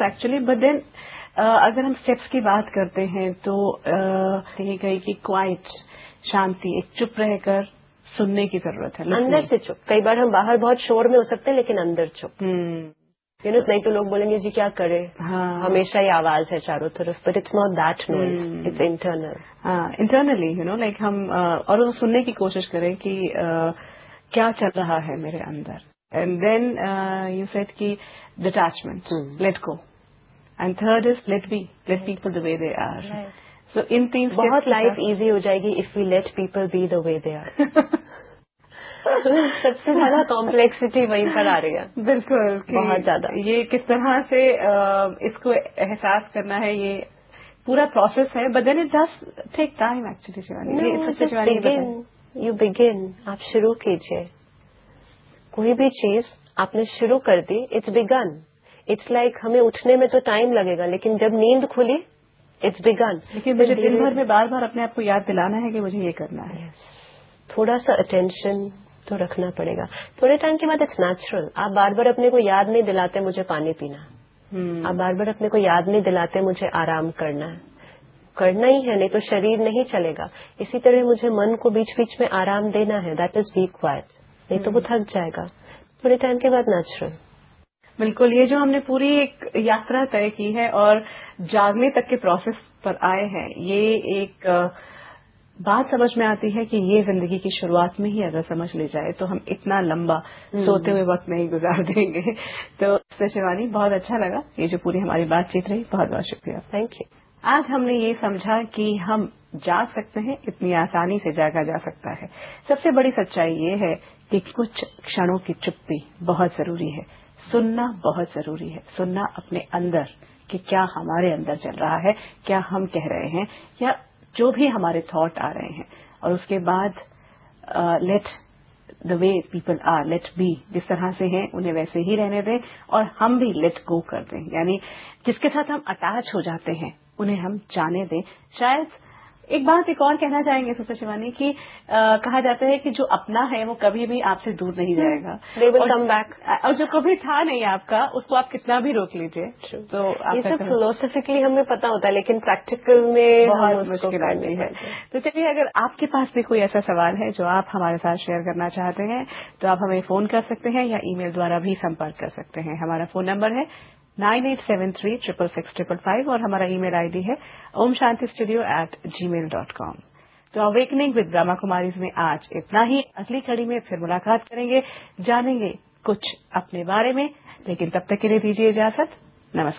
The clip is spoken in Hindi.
स्टेप्स एक्चुअली, बट देन अगर हम स्टेप्स की बात करते हैं तो कहीं कहीं की क्वाइट शांति, एक चुप रहकर सुनने की जरूरत है, अंदर से चुप। कई बार हम बाहर बहुत शोर में हो सकते हैं लेकिन अंदर चुप। नहीं तो लोग बोलेंगे जी क्या करे, हमेशा ही आवाज है चारों तरफ, but it's not that noise, it's internal. Internally like हम और वो सुनने की कोशिश करें कि क्या चल रहा है मेरे अंदर, एंड देन यू सेड कि detachment, let go, and third is late B, let people the way they are. सो इन तीन बहुत लाइफ इजी हो जाएगी if we let people be the way they are. सबसे ज्यादा कॉम्प्लेक्सिटी वहीं पर आ रही है। बिल्कुल, बहुत ज्यादा। ये किस तरह से इसको एहसास करना है, ये पूरा प्रोसेस है, but then it does take time actually Shivani. You begin, आप शुरू कीजिए। कोई भी चीज आपने शुरू कर दी, इट्स बिगन। इट्स लाइक हमें उठने में तो टाइम लगेगा, लेकिन जब नींद खुली इट्स बिगन। लेकिन मुझे दिन भर में बार बार अपने आप को याद दिलाना है कि मुझे ये करना है। थोड़ा सा अटेंशन तो रखना पड़ेगा। थोड़े टाइम के बाद इट्स नेचुरल। आप बार बार अपने को याद नहीं दिलाते मुझे पानी पीना, आप बार बार अपने को याद नहीं दिलाते मुझे आराम करना है। करना ही है, नहीं तो शरीर नहीं चलेगा। इसी तरह मुझे मन को बीच बीच में आराम देना है, दैट इज बी क्वाइट, नहीं तो वो थक जाएगा। थोड़े टाइम के बाद नेचुरल। बिल्कुल, ये जो हमने पूरी एक यात्रा तय की है और जागने तक के प्रोसेस पर आए हैं, ये एक बात समझ में आती है कि ये जिंदगी की शुरुआत में ही अगर समझ ली जाए तो हम इतना लंबा सोते हुए वक्त नहीं गुजार देंगे। तो शिवानी, बहुत अच्छा लगा ये जो पूरी हमारी बातचीत रही, बहुत बहुत शुक्रिया। Thank you. आज हमने ये समझा कि हम जाग सकते हैं, इतनी आसानी से जागा जा सकता है। सबसे बड़ी सच्चाई ये है कि कुछ क्षणों की चुप्पी बहुत जरूरी है, सुनना बहुत जरूरी है, सुनना अपने अंदर कि क्या हमारे अंदर चल रहा है, क्या हम कह रहे हैं, या जो भी हमारे थॉट आ रहे हैं, और उसके बाद let the way people are, late B, जिस तरह से हैं उन्हें वैसे ही रहने दें, और हम भी लेट गो कर दें, यानी जिसके साथ हम अटैच हो जाते हैं उन्हें हम जाने दें। शायद एक बात एक और कहना चाहेंगे सुपर शिवानी कि कहा जाता है कि जो अपना है वो कभी भी आपसे दूर नहीं जाएगा, They will come back। और जो कभी था नहीं आपका, उसको आप कितना भी रोक लीजिए। तो ये सब फिलोसॉफिकली हमें पता होता है, लेकिन प्रैक्टिकल में बहुत मुश्किल आती है। तो चलिए, अगर आपके पास भी कोई ऐसा सवाल है जो आप हमारे साथ शेयर करना चाहते हैं तो आप हमें फोन कर सकते हैं या ईमेल द्वारा भी संपर्क कर सकते हैं। हमारा फोन नंबर है 9873666555 और हमारा ईमेल आईडी है omshantistudio@gmail.com। तो अवेकनिंग विद ब्रह्मा कुमारीज में आज इतना ही। अगली कड़ी में फिर मुलाकात करेंगे, जानेंगे कुछ अपने बारे में, लेकिन तब तक के लिए दीजिए इजाजत। नमस्कार।